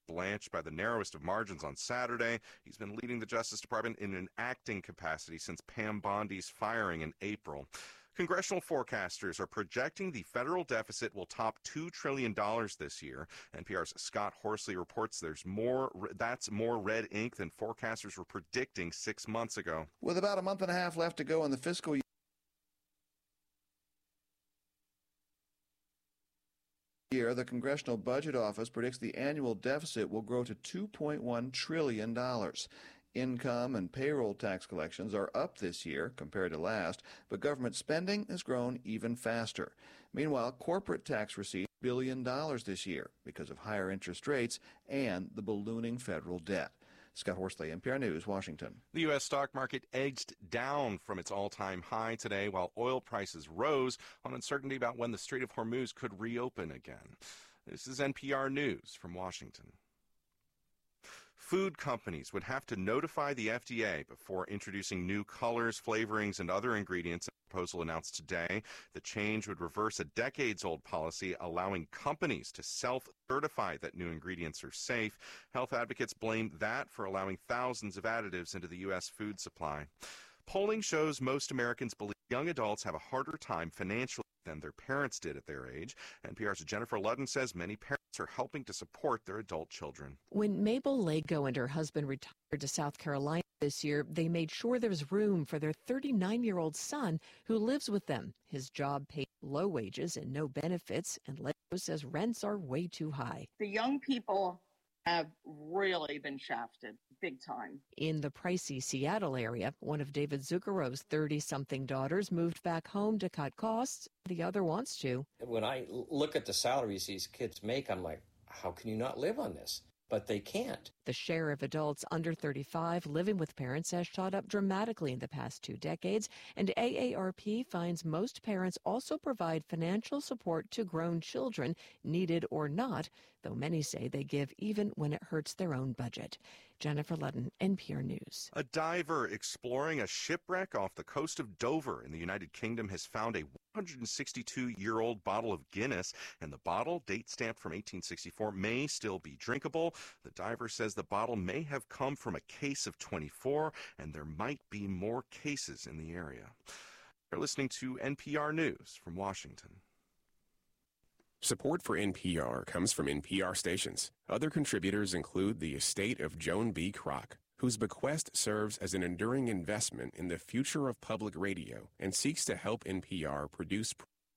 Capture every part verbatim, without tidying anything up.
blanched by the narrowest of margins on Saturday. He's been leading the Justice Department in an acting capacity since Pam Bondi's firing in April. Congressional forecasters are projecting the federal deficit will top two trillion dollars this year. N P R's Scott Horsley reports there's more, that's more red ink than forecasters were predicting six months ago. With about a month and a half left to go in the fiscal year, the Congressional Budget Office predicts the annual deficit will grow to two point one trillion dollars. Income and payroll tax collections are up this year compared to last, but government spending has grown even faster. Meanwhile, corporate tax receipts a billion dollars this year because of higher interest rates and the ballooning federal debt. Scott Horsley, N P R News, Washington. The U S stock market edged down from its all-time high today, while oil prices rose on uncertainty about when the Strait of Hormuz could reopen again. This is N P R News from Washington. Food companies would have to notify the F D A before introducing new colors, flavorings, and other ingredients. A proposal announced today. The change would reverse a decades-old policy allowing companies to self-certify that new ingredients are safe. Health advocates blame that for allowing thousands of additives into the U S food supply. Polling shows most Americans believe young adults have a harder time financially than their parents did at their age. N P R's Jennifer Ludden says many parents are helping to support their adult children. When Mabel Lago and her husband retired to South Carolina this year, they made sure there was room for their thirty-nine-year-old son who lives with them. His job paid low wages and no benefits, and Lago says rents are way too high. The young people have really been shafted big time. In the pricey Seattle area, one of David Zuccarow's thirty-something daughters moved back home to cut costs. The other wants to. When I look at the salaries these kids make, I'm like, how can you not live on this? But they can't. The share of adults under thirty-five living with parents has shot up dramatically in the past two decades, and A A R P finds most parents also provide financial support to grown children, needed or not, though many say they give even when it hurts their own budget. Jennifer Ludden, N P R News. A diver exploring a shipwreck off the coast of Dover in the United Kingdom has found a one hundred sixty-two-year-old bottle of Guinness, and the bottle, date stamped from eighteen sixty-four, may still be drinkable. The diver says the bottle may have come from a case of twenty-four, and there might be more cases in the area. You're listening to N P R News from Washington. Support for N P R comes from N P R stations. Other contributors include the estate of Joan B. Kroc, whose bequest serves as an enduring investment in the future of public radio and seeks to help N P R produce.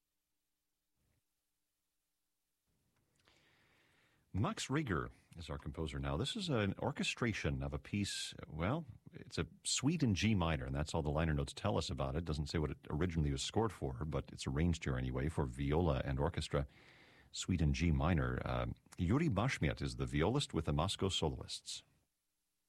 Max Reger is our composer now. This is an orchestration of a piece, well, it's a suite in G minor, and that's all the liner notes tell us about it. It doesn't say what it originally was scored for, but it's arranged here anyway for viola and orchestra. Suite in G minor. Uh, Yuri Bashmiat is the violist with the Moscow Soloists.